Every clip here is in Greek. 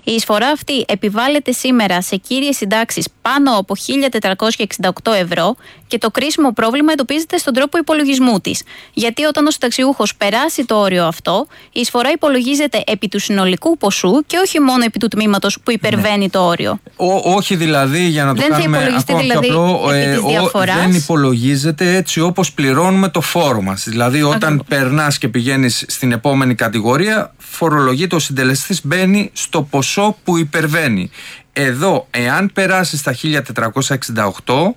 Η εισφορά αυτή επιβάλλεται σήμερα σε κύριες συντάξεις πάνω από 1.468 ευρώ και το κρίσιμο πρόβλημα εντοπίζεται στον τρόπο υπολογισμού της. Γιατί όταν ο συνταξιούχος περάσει το όριο αυτό, η εισφορά υπολογίζεται επί του συνολικού ποσού και όχι μόνο επί του τμήματος που υπερβαίνει το όριο. Όχι δηλαδή, για να το κάνουμε ακόμα πιο απλό, δεν υπολογίζεται έτσι όπως πληρώνουμε το φόρο μας. Δηλαδή όταν περνάς και πηγαίνεις στην επόμενη κατηγορία, φορολογείται ο συντελεστής, μπαίνει στο ποσό που υπερβαίνει. Εδώ, εάν περάσει στα 1.468,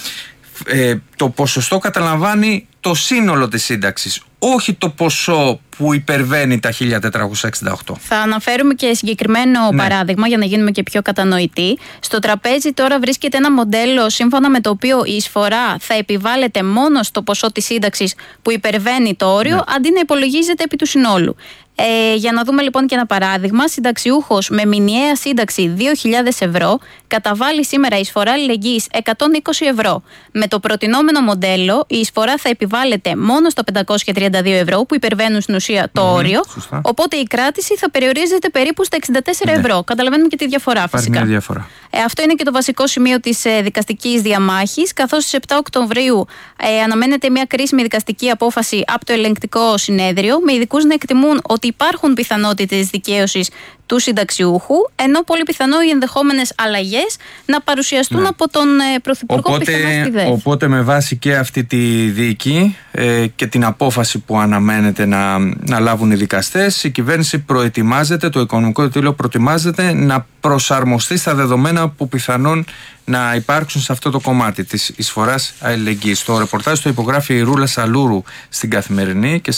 το ποσοστό καταλαμβάνει το σύνολο της σύνταξης, όχι το ποσό που υπερβαίνει τα 1.468. Θα αναφέρουμε και συγκεκριμένο παράδειγμα για να γίνουμε και πιο κατανοητοί. Στο τραπέζι τώρα βρίσκεται ένα μοντέλο σύμφωνα με το οποίο η εισφορά θα επιβάλλεται μόνο στο ποσό της σύνταξης που υπερβαίνει το όριο, αντί να υπολογίζεται επί του συνόλου. Για να δούμε λοιπόν και ένα παράδειγμα, συνταξιούχος με μηνιαία σύνταξη 2.000 ευρώ καταβάλει σήμερα εισφορά αλληλεγγύης 120 ευρώ. Με το προτινόμενο μοντέλο η εισφορά θα επιβάλλεται μόνο στα 532 ευρώ που υπερβαίνουν στην ουσία το όριο, οπότε η κράτηση θα περιορίζεται περίπου στα 64 ευρώ. Καταλαβαίνουμε και τη διαφορά φυσικά. Μια διαφορά. Αυτό είναι και το βασικό σημείο της δικαστικής διαμάχης, καθώς στις 7 Οκτωβρίου αναμένεται μια κρίσιμη δικαστική απόφαση από το ελεγκτικό συνέδριο, με ειδικούς να εκτιμούν ότι υπάρχουν πιθανότητες δικαίωσης του συνταξιούχου, ενώ πολύ πιθανό οι ενδεχόμενες αλλαγές να παρουσιαστούν από τον Πρωθυπουργό πιθανά στη ΔΕΘ. Οπότε με βάση και αυτή τη δίκη και την απόφαση που αναμένεται να λάβουν οι δικαστές, η κυβέρνηση προετοιμάζεται, το Οικονομικό Επιτελείο προετοιμάζεται να προσαρμοστεί στα δεδομένα που πιθανόν να υπάρξουν σε αυτό το κομμάτι της εισφοράς αλληλεγγύης. Το ρεπορτάζ το υπογράφει η Ρούλα Σαλούρου στην Καθημερινή και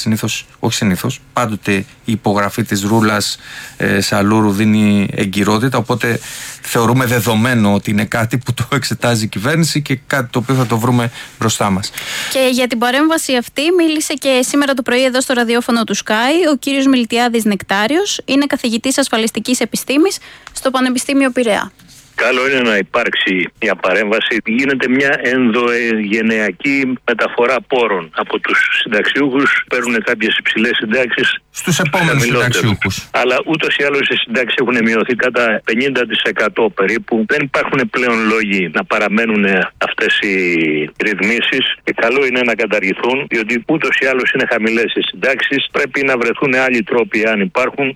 πάντοτε η υπογραφή της Ρούλας Σαλούρου δίνει εγκυρότητα, οπότε θεωρούμε δεδομένο ότι είναι κάτι που το εξετάζει η κυβέρνηση και κάτι το οποίο θα το βρούμε μπροστά μας. Και για την παρέμβαση αυτή μίλησε και σήμερα το πρωί εδώ στο ραδιόφωνο του Sky ο κύριος Μιλτιάδης Νεκτάριος, είναι καθηγητής ασφαλιστικής επιστήμης στο Πανεπιστήμιο Πειραιά. Καλό είναι να υπάρξει μια παρέμβαση. Γίνεται μια ενδογενειακή μεταφορά πόρων από τους συνταξιούχους. Παίρνουν κάποιες υψηλές συντάξεις στους επόμενους συνταξιούχους. Αλλά ούτως ή άλλως οι συντάξεις έχουν μειωθεί κατά 50% περίπου. Δεν υπάρχουν πλέον λόγοι να παραμένουν αυτές οι ρυθμίσεις και καλό είναι να καταργηθούν, διότι ούτως ή άλλως είναι χαμηλές οι συντάξεις. Πρέπει να βρεθούν άλλοι τρόποι, αν υπάρχουν.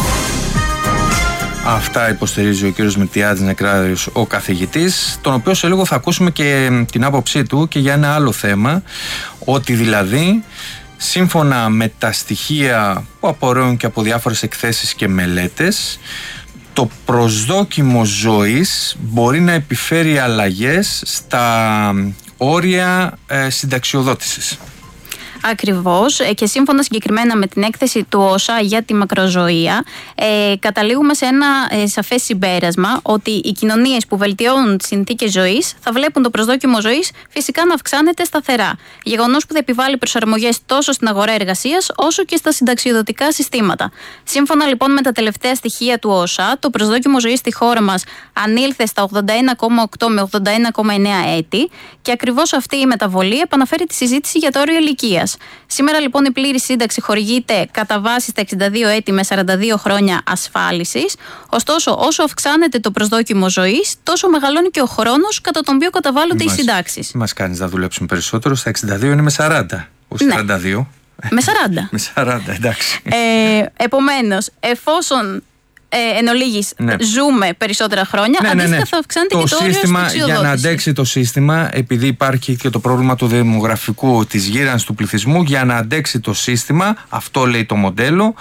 Αυτά υποστηρίζει ο κύριος Μιλτιάδης Νεκτάριος, ο καθηγητής, τον οποίο σε λίγο θα ακούσουμε και την άποψή του και για ένα άλλο θέμα, ότι δηλαδή σύμφωνα με τα στοιχεία που απορρέουν και από διάφορες εκθέσεις και μελέτες, το προσδόκιμο ζωής μπορεί να επιφέρει αλλαγές στα όρια συνταξιοδότησης. Ακριβώς, και σύμφωνα συγκεκριμένα με την έκθεση του ΩΣΑ για τη μακροζωία, καταλήγουμε σε ένα σαφές συμπέρασμα ότι οι κοινωνίες που βελτιώνουν τις συνθήκες ζωής θα βλέπουν το προσδόκιμο ζωής φυσικά να αυξάνεται σταθερά. Γεγονός που θα επιβάλλει προσαρμογές τόσο στην αγορά εργασίας όσο και στα συνταξιοδοτικά συστήματα. Σύμφωνα λοιπόν με τα τελευταία στοιχεία του ΩΣΑ, το προσδόκιμο ζωής στη χώρα μας ανήλθε στα 81,8 με 81,9 έτη και ακριβώς αυτή η μεταβολή επαναφέρει τη συζήτηση για το όριο ηλικίας. Σήμερα λοιπόν η πλήρη σύνταξη χορηγείται κατά βάση στα 62 έτη με 42 χρόνια ασφάλισης. Ωστόσο, όσο αυξάνεται το προσδόκιμο ζωής, τόσο μεγαλώνει και ο χρόνος κατά τον οποίο καταβάλλονται οι συντάξεις. Μας κάνεις να δουλέψουμε περισσότερο. Στα 62 είναι με 40, όχι 42. Με 40. Με 40, εντάξει. Επομένως, εφόσον εν ολίγης ζούμε περισσότερα χρόνια, αντίστοιχα θα αυξάνεται και το όριο συνταξιοδότησης. Για να αντέξει το σύστημα, επειδή υπάρχει και το πρόβλημα του δημογραφικού, της γύρανσης του πληθυσμού, για να αντέξει το σύστημα, αυτό λέει το μοντέλο,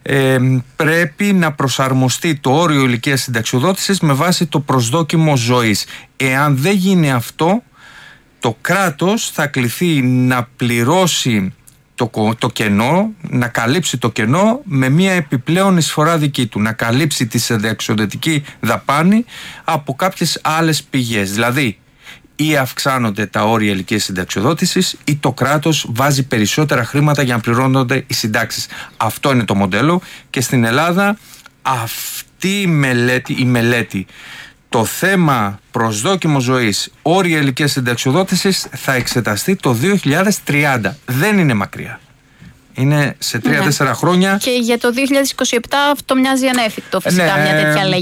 πρέπει να προσαρμοστεί το όριο ηλικίας συνταξιοδότησης με βάση το προσδόκιμο ζωής. Εάν δεν γίνει αυτό, το κράτος θα κληθεί να πληρώσει το κενό, να καλύψει το κενό με μια επιπλέον εισφορά δική του, να καλύψει τη συνταξιοδοτική δαπάνη από κάποιες άλλες πηγές. Δηλαδή, ή αυξάνονται τα όρια ηλικίας συνταξιοδότησης ή το κράτος βάζει περισσότερα χρήματα για να πληρώνονται οι συντάξεις. Αυτό είναι το μοντέλο και στην Ελλάδα αυτή η μελέτη, το θέμα προσδόκιμο ζωής, όρια ηλικίας συνταξιοδότησης θα εξεταστεί το 2030. Δεν είναι μακριά. Είναι σε 3-4 χρόνια. Και για το 2027 αυτό μοιάζει ανέφικτο φυσικά μια τέτοια αλλαγή.